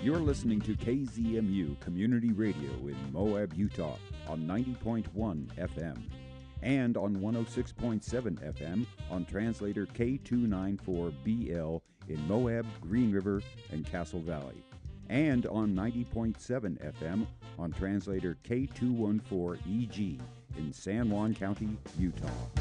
You're listening to KZMU Community Radio in Moab, Utah on 90.1 FM and on 106.7 FM on translator K294BL in Moab, Green River, and Castle Valley, and on 90.7 FM on translator K214EG in San Juan County, Utah.